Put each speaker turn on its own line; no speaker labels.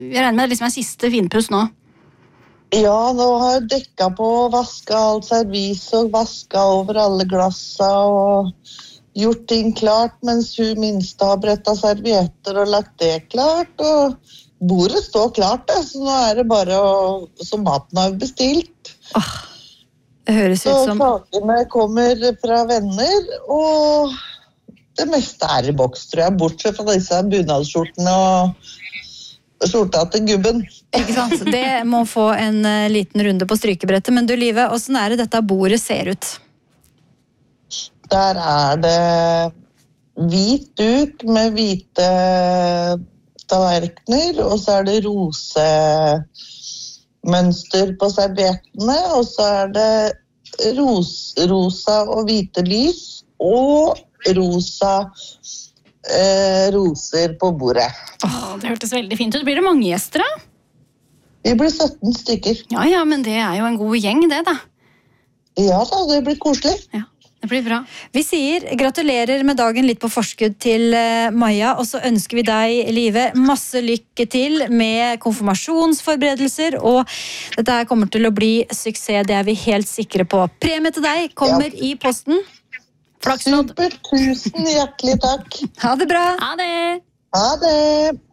Jeg regner med det liksom siste finpuss nå.
Ja, nå har jeg dekket på og vasket alt servis og vasket over alle glassa og gjort ting klart, mens hun minste har brettet servietter og lagt det klart, og bordet står klart, så nå er det bare så maten har bestilt.
Det høres ut som...
Så sakene kommer fra venner, og det meste er i boks, tror jeg, bortsett fra disse bunadskjortene og skjorta til gubben.
Ikke sant? Det må få en liten runde på strykebrettet, men du, Live, hvordan er det dette bordet ser ut?
Der er det hvit duk med hvite tallerkener, og så er det rosemønster på serviettene, og så er det rosa og hvite lys, og rosa roser på bordet.
Det hørtes veldig fint ut. Blir det mange gjester da?
Vi blir 17 stykker.
Ja, men det er jo en god gjeng det da.
Ja da, det blir koselig.
Ja. Det blir bra. Vi sier gratulerer med dagen litt på forskudd til Maja, og så ønsker vi deg, Live, masse lykke til med konfirmasjonsforberedelser, og dette her kommer til å bli suksess, det er vi helt sikre på. Premie til deg kommer i posten.
Flakslodd. Super, tusen hjertelig takk.
Ha det bra.
Ha det.